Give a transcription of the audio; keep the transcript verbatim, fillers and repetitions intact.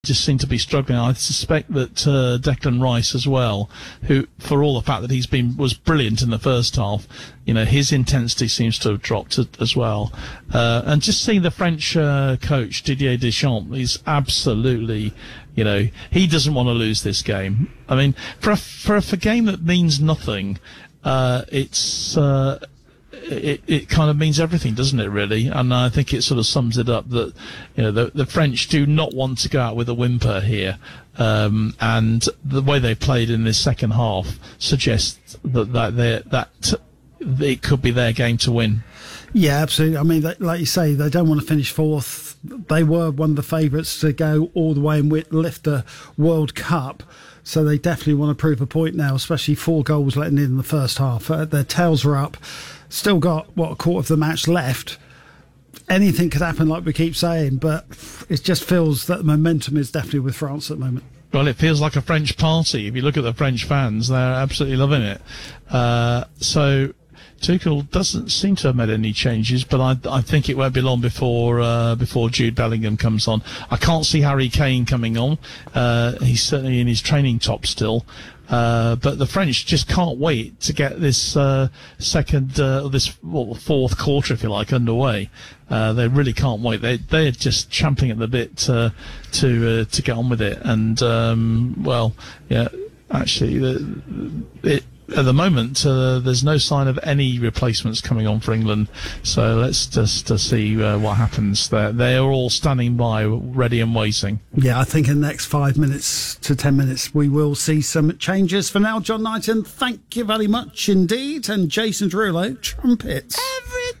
just seem to be struggling. I suspect that uh, Declan Rice as well, who, for all the fact that he's been was brilliant in the first half, you know, his intensity seems to have dropped as well. Uh, and just seeing the French uh, coach Didier Deschamps, he's absolutely, you know, he doesn't want to lose this game. I mean, for a, for a, for a game that means nothing, uh, it's. Uh, It, it kind of means everything, doesn't it, really? And I think it sort of sums it up that, you know, the, the French do not want to go out with a whimper here. Um, and the way they played in this second half suggests that, that, they, that it could be their game to win. Yeah, absolutely. I mean, like you say, they don't want to finish fourth. They were one of the favourites to go all the way and lift the World Cup. So they definitely want to prove a point now, especially four goals letting in the first half. Uh, their tails are up. Still got, what, a quarter of the match left. Anything could happen, like we keep saying, but it just feels that the momentum is definitely with France at the moment. Well, it feels like a French party. If you look at the French fans, they're absolutely loving it. Uh, so Tuchel doesn't seem to have made any changes, but I, I think it won't be long before uh, before Jude Bellingham comes on. I can't see Harry Kane coming on. Uh, he's certainly in his training top still. Uh, but the French just can't wait to get this uh, second, uh, this well, fourth quarter, if you like, underway. Uh, they really can't wait. They they're just champing at the bit uh, to uh, to get on with it. And um, well, yeah, actually, the, it. At the moment, uh, there's no sign of any replacements coming on for England. So let's just uh, see uh, what happens there. They are all standing by, ready and waiting. Yeah, I think in the next five minutes to ten minutes, we will see some changes. For now, John Knighton, thank you very much indeed. And Jason Derulo, trumpets. Every